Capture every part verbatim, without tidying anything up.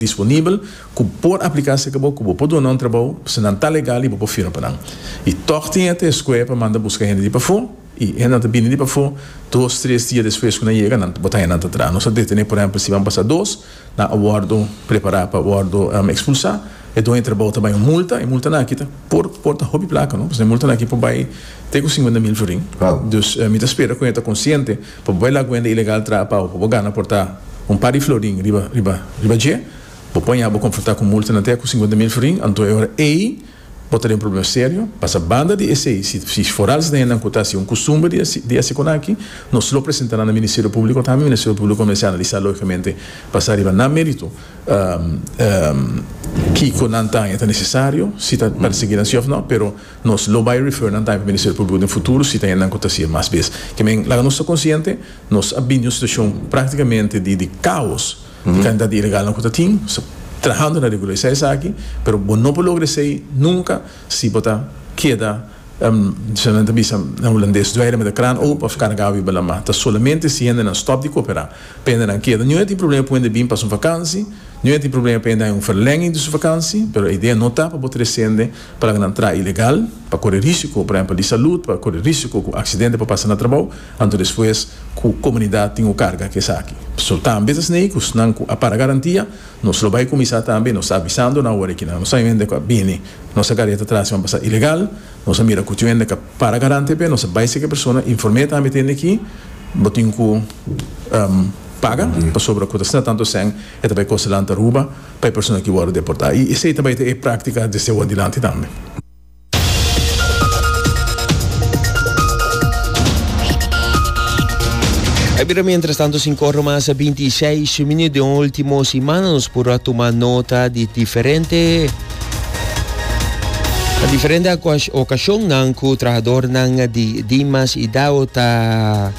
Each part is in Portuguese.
disponível que por aplicar-se que vou que vou poder não trabalho se não está legal e vou firma para não e toch tem até escolha para mandar buscar gente de para fora e gente de bem de para fora dois três dias depois quando chega não botar não atrás nós detém por exemplo se vamos passar dois na awardo preparar para awardo um, expulsar e do trabalho também uma multa e multa na aqui por por a hobby placa não porque multa na aqui por vai ter com cinquenta mil florim dus uh, me espera que está consciente por vai lá quando ilegal trapa ou por ganhar portar um par de florim riba riba riba je vou pôr vou confrontar com multa até com cinquenta mil florim então eu aí botar um problema sério passa banda de esse se se for algo de não cotasse um costume de de esse aqui nós lo apresentará no Ministério Público também o Ministério Público começa a analisar logicamente passar riba na mérito um, um, que com não é necessário se está perseguir assim ou não pero nós lo vai refer não para o Ministério Público no futuro se tem não cotasse mais vezes que bem lá nós consciente nós abrimos uma situação praticamente de de caos de candidato ilegal na cotatim trabajando na regulação aqui, pero não pode lograr ser nunca se botar queda um, se não está na holandês doer met de kraan open of carregar weer bela mata solamente se ainda não stop de cooperar pende na queda não tem problema para vir para sua vakansie não tem problema para dar um verlenging de sua vakansie pero a ideia não está para botar recende para não entrar ilegal para correr risco por exemplo de saúde para correr risco com acidente para passar no trabalho então depois com a comunidade tem o carga que é aqui só também as neicos não para garantia nós vai começar também nós avisando na hora que não nós ainda com a bine nossa careta atrás vai passar ilegal nós mira que ainda para garantir para nós vai ser que a pessoa informe também tem aqui botem com paga para sobre a cotação tanto sem é também costa lá na ruba para a pessoa que vai deportar e isso também é prática de seu adiante também. Agora, mientras tanto, se incorre más a veintiséis minutos de última semana, nos podrá tomar nota de diferente a diferente ocasión ng trabajador ng di Dimas y Dauta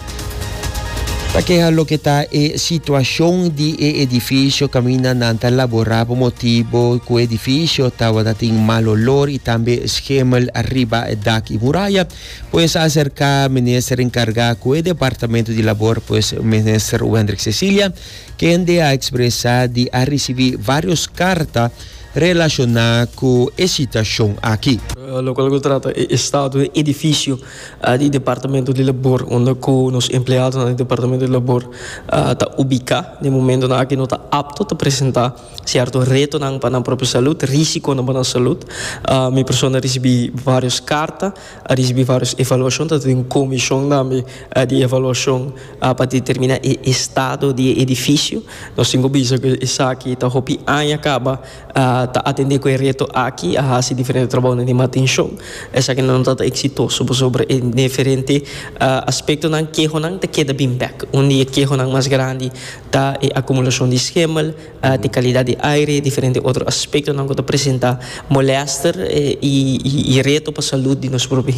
para lo que está e situación de edificio camina nanta laborar por motivo que o edificio estaba dating mal olor y también esquema arriba dak y muralla pues acerca minister encargado con el departamento de labor pues minister Wendrick Cecilia que ende a expresar de a recibir varios cartas relacionada com a situação aqui. O qual trata é estado do edifício uh, do Departamento de Labor, onde os empregados do Departamento de Labor está uh, ubicado no momento na que não está apto a apresentar certo reto na para a própria saúde, risco na para saúde. Uh, minha pessoa recebi várias cartas, recebi várias avaliações, tem uma comissão também uh, de avaliação uh, para determinar o estado do edifício. Nós temos visto que isso aqui está hopi aí acaba uh, tá atender com o reto aqui a fazer diferente trabalho de manutenção essa que não está exitoso sobre diferente uh, aspecto não que não te queda bem back onde que não mais grande tá a acumulação de esquema uh, de qualidade de aire diferente outro aspecto não que apresenta molester eh, e, e reto para a saúde de nós próprios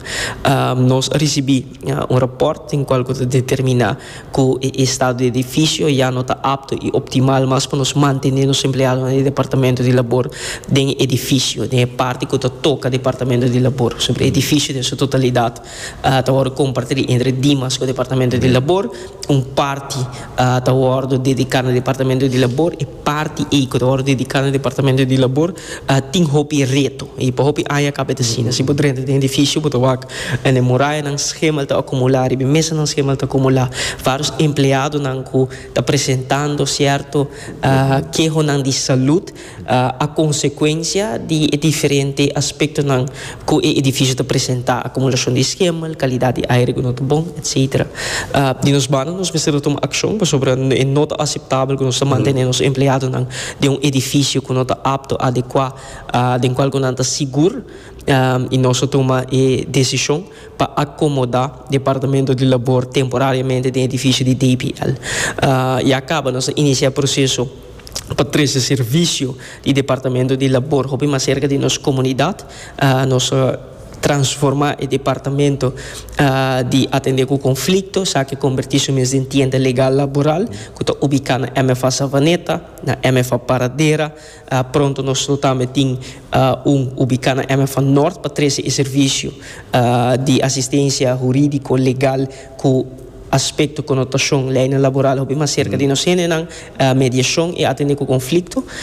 uh, nós recebi uh, um reporte em qual que determina que o estado do edifício já não está apto e optimal mas para nós manter os empregados no departamento de labor de edifício, de parte que toca departamento de labor, sobre edifício em sua totalidade, está uh, compartilhar entre Dimas com o departamento de labor, um parte está uh, dedicado ao departamento de labor e parte e que está dedicado ao departamento de labor uh, tem hopi reto e para hopi aí acaba de cena, se pode dentro do edifício pode wak en moraia nang schema está acumular e mesa nang schema está acumular vários empregados nang ko está apresentando certo uh, que nang de saúde uh, a consequência de diferentes aspectos que o edifício apresenta, acumulação de esquema, qualidade de aire que não é bom, etcétera. Uh, de nos banos, nós precisamos tomar ação sobre a nota aceitável que nós mantenemos os empregados de um edifício que não está apto, adequado, uh, de qual não está seguro, um, e nós tomamos a decisão para acomodar o departamento de labor temporariamente de edifício de D P L. Uh, e acaba nós iniciar o processo para trazer serviço do departamento de labor, houve mais cerca de nossa comunidade, uh, nós transformar o departamento uh, de atender com conflitos, já que convertir-se em tienda legal laboral, que está ubicada na M F A Savaneta, na M F A Paradeira, uh, pronto nós também temos uh, um ubicado na M F A Norte para trazer o serviço uh, de assistência jurídico legal que aspecto conotação lei laboral, mas cerca de nós temos uh, mediação e atender com conflito,